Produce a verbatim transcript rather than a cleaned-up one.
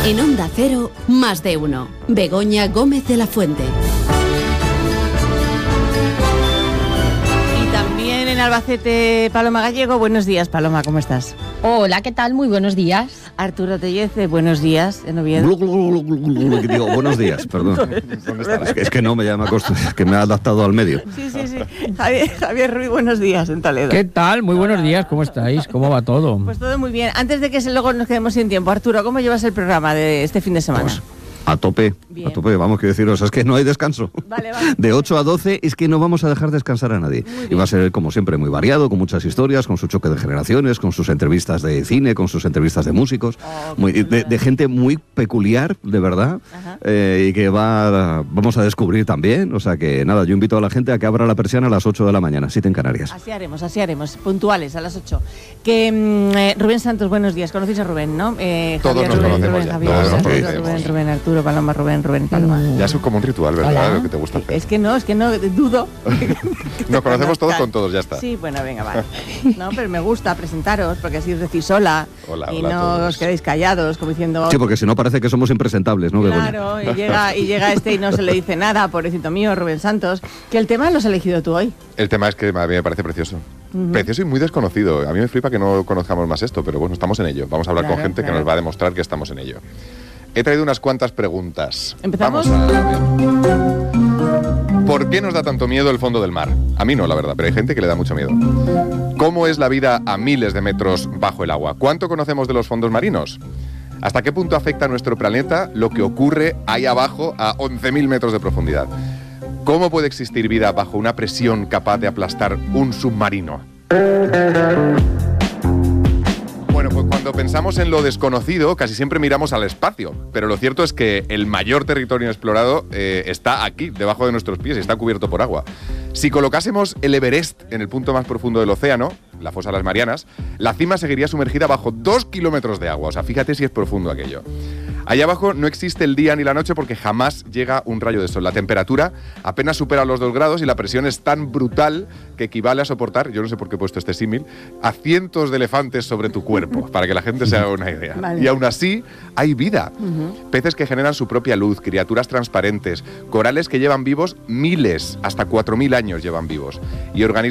En Onda Cero, más de uno. Begoña Gómez de la Fuente. Y también en Albacete, Paloma Gallego. Buenos días, Paloma, ¿cómo estás? Hola, ¿qué tal? Muy buenos días. Arturo Tellez, buenos días, en Oviedo. Glu, glu, glu, glu, glu, digo, buenos días, perdón. Es que, es que no me llama costo, es que me ha adaptado al medio. Sí, sí, sí. Javier, Javier Ruiz, buenos días, en Toledo. ¿Qué tal? Muy buenos días, ¿cómo estáis? ¿Cómo va todo? Pues todo muy bien. Antes de que se- luego nos quedemos sin tiempo, Arturo, ¿cómo llevas el programa de este fin de semana? Pues, a tope, Bien. a tope, vamos, quiero deciros, es que no hay descanso. Vale, vale. De ocho a doce es que no vamos a dejar descansar a nadie. Y va a ser, como siempre, muy variado, con muchas historias, con su choque de generaciones, con sus entrevistas de cine, con sus entrevistas de músicos, Oh, muy- qué de, chulo. de gente muy peculiar, de verdad, Ajá. eh, y que va vamos a descubrir también. O sea que, nada, yo invito a la gente a que abra la persiana a las ocho de la mañana, siete en Canarias. Así haremos, así haremos, puntuales, a las ocho. Que mm, eh, Rubén Santos, buenos días. ¿Conocéis a Rubén, no? Eh, Todos Javier, nos Rubén, conocemos Rubén, ya, Javier, todos nos Arturo, conocemos. Rubén, Rubén, Arturo, Paloma, Rubén, Rubén, Paloma. Ya es como un ritual, ¿verdad? Hola. Lo que te gusta hacer. Es que no, es que no, dudo. Nos conocemos todos con todos, ya está. Sí, bueno, venga, vale. No, pero me gusta presentaros, porque así os decís hola. Hola, y hola a no todos. os quedéis callados, como diciendo... Sí, porque si no parece que somos impresentables, ¿no, Begoña? Claro, y llega, y llega este y no se le dice nada, pobrecito mío, Rubén Santos. Que el tema lo has elegido tú hoy. El tema es que a mí me parece precioso. Precioso y muy desconocido. A mí me flipa que no conozcamos más esto, pero bueno, estamos en ello. Vamos a hablar Claro, con gente claro. que nos va a demostrar que estamos en ello. He traído unas cuantas preguntas. ¿Empezamos? Vamos a ver. ¿Por qué nos da tanto miedo el fondo del mar? A mí no, la verdad, pero hay gente que le da mucho miedo. ¿Cómo es la vida a miles de metros bajo el agua? ¿Cuánto conocemos de los fondos marinos? ¿Hasta qué punto afecta a nuestro planeta lo que ocurre ahí abajo a once mil metros de profundidad? ¿Cómo puede existir vida bajo una presión capaz de aplastar un submarino? Bueno, pues cuando pensamos en lo desconocido, casi siempre miramos al espacio, pero lo cierto es que el mayor territorio explorado eh, está aquí, debajo de nuestros pies, y está cubierto por agua. Si colocásemos el Everest en el punto más profundo del océano, la fosa de las Marianas, la cima seguiría sumergida bajo dos kilómetros de agua. O sea, fíjate si es profundo aquello. Allá abajo no existe el día ni la noche porque jamás llega un rayo de sol. La temperatura apenas supera los dos grados y la presión es tan brutal que equivale a soportar, yo no sé por qué he puesto este símil, a cientos de elefantes sobre tu cuerpo, para que la gente se haga una idea. Vale. Y aún así hay vida. Peces que generan su propia luz, criaturas transparentes, corales que llevan vivos miles, hasta cuatro mil años llevan vivos, y organismos